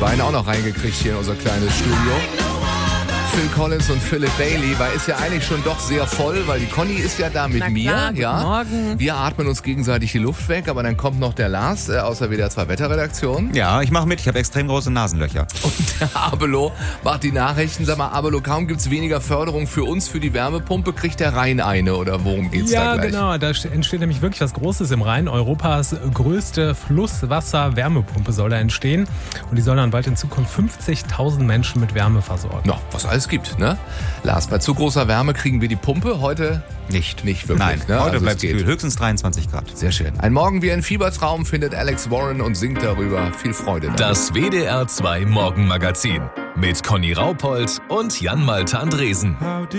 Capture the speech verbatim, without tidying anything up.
beiden auch noch reingekriegt hier in unser kleines Studio. Phil Collins und Philip Bailey, weil ist ja eigentlich schon doch sehr voll, weil die Conny ist ja da mit Na mir. klar, Ja. guten Morgen. Wir atmen uns gegenseitig die Luft weg, aber dann kommt noch der Lars äh, aus der W D R zwei Wetterredaktion. Ja, ich mache mit. Ich habe extrem große Nasenlöcher. Und der Abelo macht die Nachrichten. Sag mal, Abelo, kaum gibt's weniger Förderung für uns für die Wärmepumpe, kriegt der Rhein eine oder worum geht's Ja, da gleich? genau. Da entsteht nämlich wirklich was Großes im Rhein. Europas größte Flusswasser-Wärmepumpe soll da entstehen. Und die soll dann bald in Zukunft fünfzigtausend Menschen mit Wärme versorgen. No, was alles gibt, ne? Lars, bei zu großer Wärme kriegen wir die Pumpe. Heute Nicht. nicht wirklich. Nein, ne? heute Also bleibt es es geht. kühl. Höchstens dreiundzwanzig Grad. Sehr schön. Ein Morgen wie ein Fiebertraum findet Alex Warren und singt darüber. Viel Freude damit. Das W D R zwei Morgenmagazin mit Conny Raupold und Jan Malte Andresen.